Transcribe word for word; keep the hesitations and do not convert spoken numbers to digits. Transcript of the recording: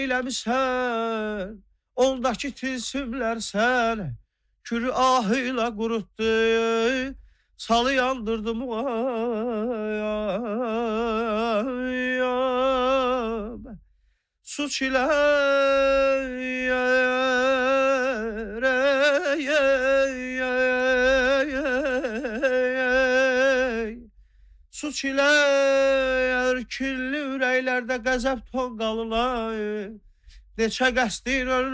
Eləmişsən, ondakı tilsimlər səni kürü ahıyla qurutdu, salı yandırdım ayam. Su çilər, ey, ey, ey, ey. Su çilər, kirli ürəklərdə qəzəb tonqalılar, neçə qəsdin ölür.